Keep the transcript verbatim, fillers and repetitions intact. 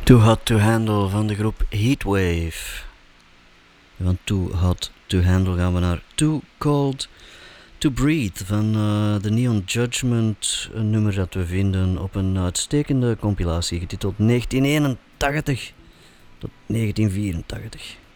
Too Hot to Handle van de groep Heatwave. Van Too Hot to Handle gaan we naar Too Cold to Breathe van uh, The Neon Judgment. Een nummer dat we vinden op een uitstekende compilatie getiteld negentien eenentachtig tot negentien vierentachtig.